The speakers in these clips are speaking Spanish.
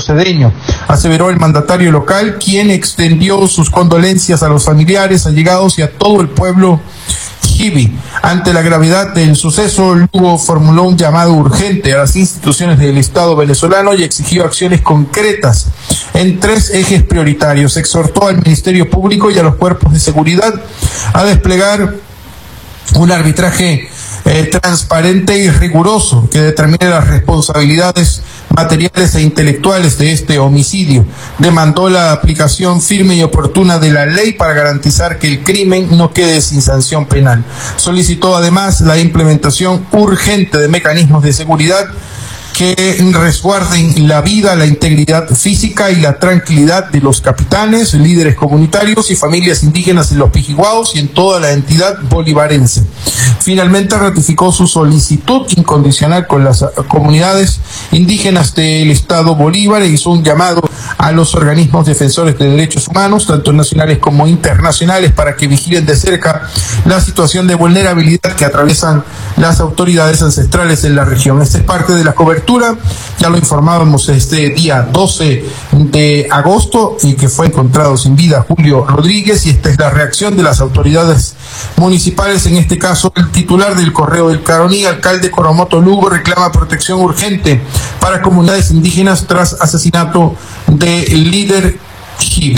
cedeño, aseveró el mandatario local, quien extendió sus condolencias a los familiares, allegados y a todo el pueblo Hibi. Ante la gravedad del suceso, Lugo formuló un llamado urgente a las instituciones del Estado venezolano y exigió acciones concretas en 3 ejes prioritarios. Exhortó al Ministerio Público y a los cuerpos de seguridad a desplegar un arbitraje transparente y riguroso que determine las responsabilidades materiales e intelectuales de este homicidio. Demandó la aplicación firme y oportuna de la ley para garantizar que el crimen no quede sin sanción penal. Solicitó además la implementación urgente de mecanismos de seguridad que resguarden la vida, la integridad física y la tranquilidad de los capitanes, líderes comunitarios y familias indígenas en los Pijiguaos y en toda la entidad bolivarense. Finalmente ratificó su solicitud incondicional con las comunidades indígenas del Estado Bolívar e hizo un llamado a los organismos defensores de derechos humanos, tanto nacionales como internacionales, para que vigilen de cerca la situación de vulnerabilidad que atraviesan las autoridades ancestrales en la región. Esta es parte de la cobertura, ya lo informábamos este día 12 de agosto y que fue encontrado sin vida Julio Rodríguez, y esta es la reacción de las autoridades municipales. En este caso, el titular del Correo del Caroní, alcalde Coromoto Lugo, reclama protección urgente para comunidades indígenas tras asesinato del líder Hibi.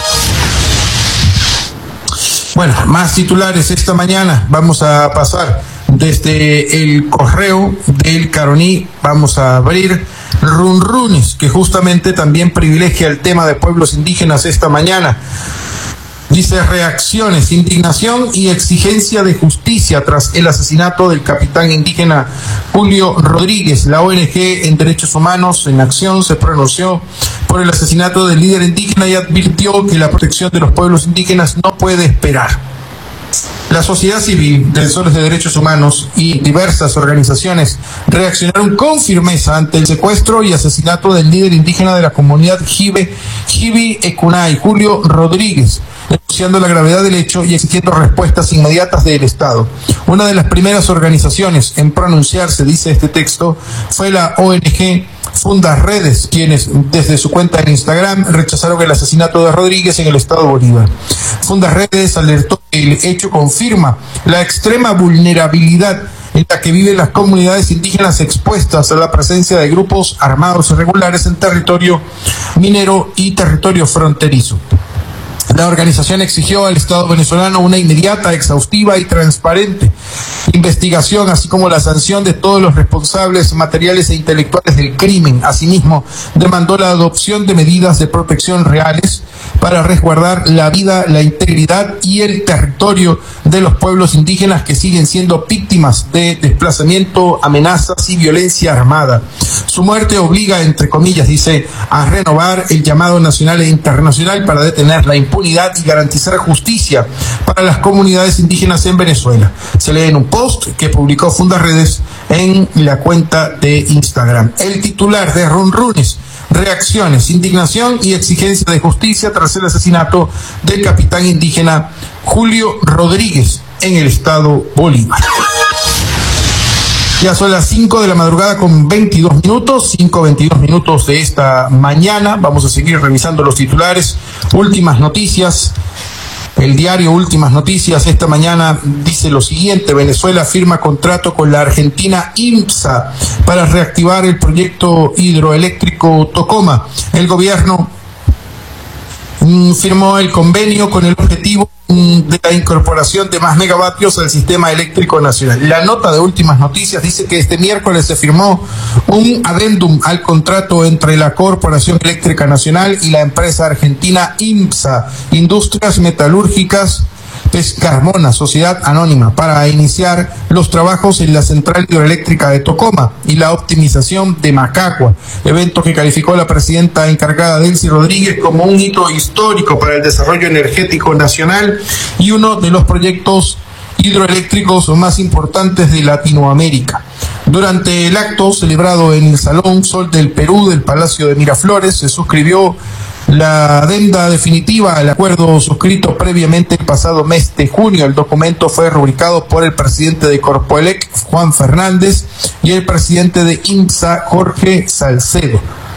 Bueno, más titulares esta mañana. Vamos a pasar desde el Correo del Caroní, vamos a abrir Runrunes, que justamente también privilegia el tema de pueblos indígenas esta mañana. Dice: reacciones, indignación y exigencia de justicia tras el asesinato del capitán indígena Julio Rodríguez. La ONG en Derechos Humanos en Acción se pronunció por el asesinato del líder indígena y advirtió que la protección de los pueblos indígenas no puede esperar. La sociedad civil, defensores de derechos humanos y diversas organizaciones reaccionaron con firmeza ante el secuestro y asesinato del líder indígena de la comunidad Hibi Ecunay, Julio Rodríguez, denunciando la gravedad del hecho y exigiendo respuestas inmediatas del Estado. Una de las primeras organizaciones en pronunciarse, dice este texto, fue la ONG Fundaredes, quienes desde su cuenta en Instagram rechazaron el asesinato de Rodríguez en el Estado Bolívar. Fundaredes alertó que el hecho confirma la extrema vulnerabilidad en la que viven las comunidades indígenas expuestas a la presencia de grupos armados irregulares en territorio minero y territorio fronterizo. La organización exigió al Estado venezolano una inmediata, exhaustiva y transparente investigación, así como la sanción de todos los responsables materiales e intelectuales del crimen. Asimismo, demandó la adopción de medidas de protección reales para resguardar la vida, la integridad y el territorio de los pueblos indígenas que siguen siendo víctimas de desplazamiento, amenazas y violencia armada. Su muerte obliga, entre comillas, dice, a renovar el llamado nacional e internacional para detener la impunidad y garantizar justicia para las comunidades indígenas en Venezuela. Se lee en un post que publicó Fundaredes en la cuenta de Instagram. El titular de Runrunes: reacciones, indignación y exigencia de justicia tras el asesinato del capitán indígena Julio Rodríguez en el Estado Bolívar. Ya son las 5 de la madrugada con 22 minutos, 5:22 minutos de esta mañana. Vamos a seguir revisando los titulares. Últimas noticias. El diario Últimas Noticias esta mañana dice lo siguiente: Venezuela firma contrato con la argentina IMSA para reactivar el proyecto hidroeléctrico Tocoma. El gobierno firmó el convenio con el objetivo de la incorporación de más megavatios al sistema eléctrico nacional. La nota de Últimas Noticias dice que este miércoles se firmó un adendum al contrato entre la Corporación Eléctrica Nacional y la empresa argentina IMSA, Industrias Metalúrgicas Carmona, sociedad anónima, para iniciar los trabajos en la central hidroeléctrica de Tocoma y la optimización de Macagua, evento que calificó la presidenta encargada Delcy Rodríguez como un hito histórico para el desarrollo energético nacional y uno de los proyectos hidroeléctricos más importantes de Latinoamérica. Durante el acto celebrado en el Salón Sol del Perú del Palacio de Miraflores, se suscribió la adenda definitiva al acuerdo suscrito previamente el pasado mes de junio. El documento fue rubricado por el presidente de Corpoelec, Juan Fernández, y el presidente de IMSA, Jorge Salcedo.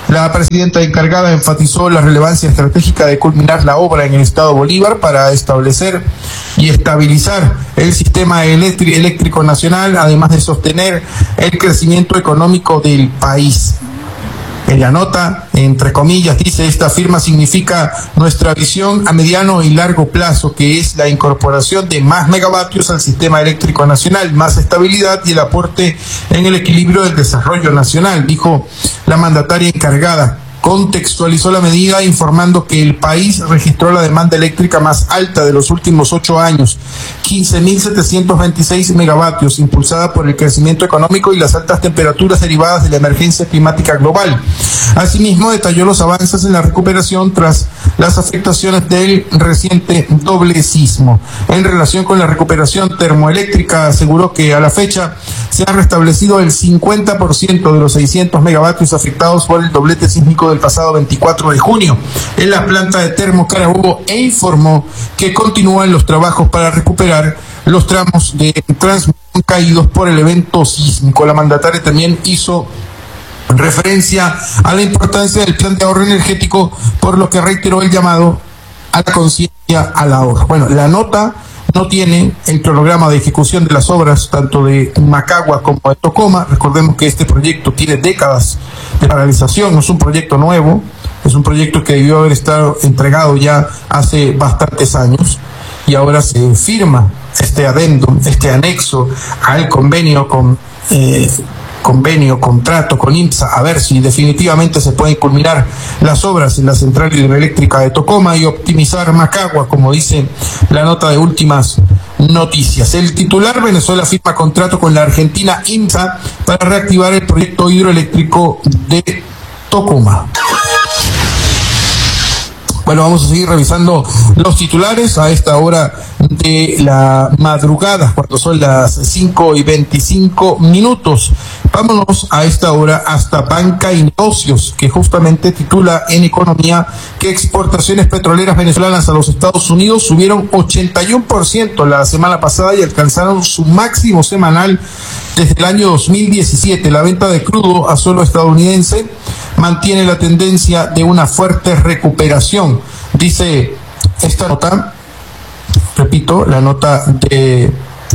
La presidenta encargada enfatizó la relevancia estratégica de culminar la obra en el estado Bolívar para establecer y estabilizar el sistema eléctrico nacional, además de sostener el crecimiento económico del país. En la nota, entre comillas, dice: esta firma significa nuestra visión a mediano y largo plazo, que es la incorporación de más megavatios al sistema eléctrico nacional, más estabilidad y el aporte en el equilibrio del desarrollo nacional, dijo la mandataria encargada. Contextualizó la medida informando que el país registró la demanda eléctrica más alta de los últimos 8 años, 15.726 megavatios, impulsada por el crecimiento económico y las altas temperaturas derivadas de la emergencia climática global. Asimismo, detalló los avances en la recuperación tras las afectaciones del reciente doble sismo. En relación con la recuperación termoeléctrica, aseguró que a la fecha se ha restablecido el 50% de los 600 megavatios afectados por el doblete sísmico del pasado 24 de junio en la planta de Termo Carabobo, e informó que continúan los trabajos para recuperar los tramos de transmisión caídos por el evento sísmico. La mandataria también hizo referencia a la importancia del plan de ahorro energético, por lo que reiteró el llamado a la conciencia al ahorro. Bueno, la nota no tiene el cronograma de ejecución de las obras tanto de Macagua como de Tocoma. Recordemos que este proyecto tiene décadas de paralización, no es un proyecto nuevo, es un proyecto que debió haber estado entregado ya hace bastantes años, y ahora se firma este adendum, este anexo al contrato con IMSA, a ver si definitivamente se pueden culminar las obras en la central hidroeléctrica de Tocoma y optimizar Macagua, como dice la nota de últimas noticias. El titular: Venezuela firma contrato con la argentina IMSA para reactivar el proyecto hidroeléctrico de Tocoma. Bueno, vamos a seguir revisando los titulares a esta hora de la madrugada, cuando son las 5:25. Vámonos a esta hora hasta Banca y Negocios, que justamente titula en Economía que exportaciones petroleras venezolanas a los Estados Unidos subieron 81% la semana pasada y alcanzaron su máximo semanal desde el año 2017. La venta de crudo a suelo estadounidense mantiene la tendencia de una fuerte recuperación, dice esta nota. Repito, la nota de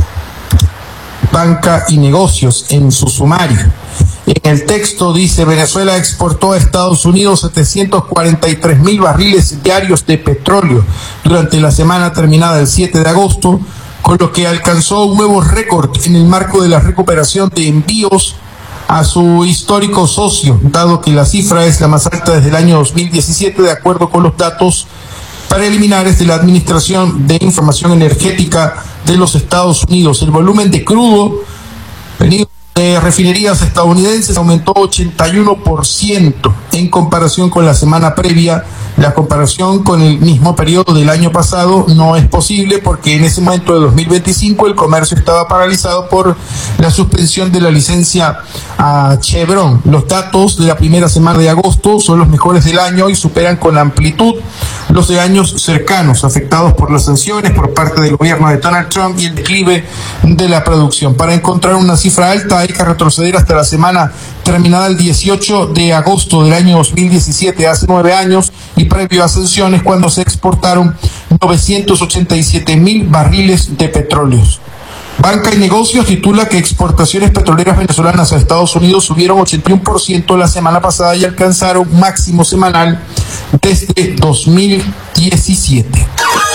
Banca y Negocios en su sumario. En el texto dice: Venezuela exportó a Estados Unidos 743,000 barriles diarios de petróleo durante la semana terminada el 7 de agosto, con lo que alcanzó un nuevo récord en el marco de la recuperación de envíos a su histórico socio, dado que la cifra es la más alta desde el año 2017, de acuerdo con los datos preliminares de la Administración de Información Energética de los Estados Unidos. El volumen de crudo venido de refinerías estadounidenses aumentó 81% en comparación con la semana previa. La comparación con el mismo periodo del año pasado no es posible porque en ese momento de 2025 el comercio estaba paralizado por la suspensión de la licencia a Chevron. Los datos de la primera semana de agosto son los mejores del año y superan con amplitud los de años cercanos, afectados por las sanciones por parte del gobierno de Donald Trump y el declive de la producción. Para encontrar una cifra alta hay que retroceder hasta la semana terminada el 18 de agosto del año 2017, hace 9 años, y previo a sanciones, cuando se exportaron 987,000 barriles de petróleos. Banca y Negocios titula que exportaciones petroleras venezolanas a Estados Unidos subieron 81% la semana pasada y alcanzaron máximo semanal desde 2017.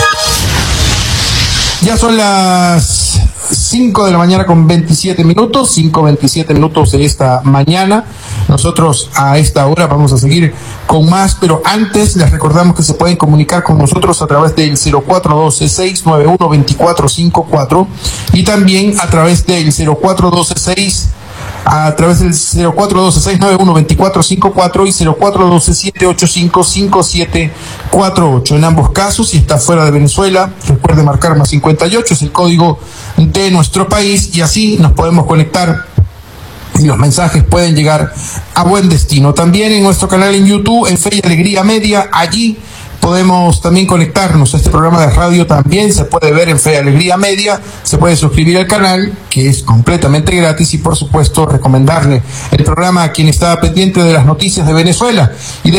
Ya son las 5 de la mañana con 27 minutos, 5:27 de esta mañana. Nosotros a esta hora vamos a seguir con más, pero antes les recordamos que se pueden comunicar con nosotros a través del 0412-691-2454 y también a través del 0412-691-2454 y 0412-785-5748. En ambos casos, si está fuera de Venezuela, recuerde marcar +58, es el código de nuestro país, y así nos podemos conectar y los mensajes pueden llegar a buen destino. También en nuestro canal en YouTube, en Fe y Alegría Media, allí podemos también conectarnos a este programa de radio. También se puede ver en Fe y Alegría Media, se puede suscribir al canal, que es completamente gratis, y por supuesto recomendarle el programa a quien está pendiente de las noticias de Venezuela. Y